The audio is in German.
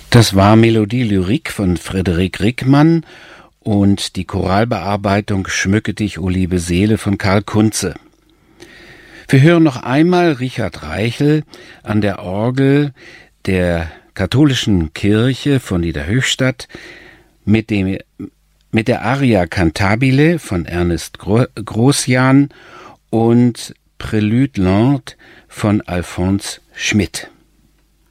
Das war Melodie Lyrique von Frederik Rickmann und die Choralbearbeitung Schmücke dich, o liebe Seele von Karl Kunze. Wir hören noch einmal Richard Reichel an der Orgel der katholischen Kirche von Niederhöchstadt mit der Aria Cantabile von Ernest Großjan und Prélude lente von Alphonse Schmidt.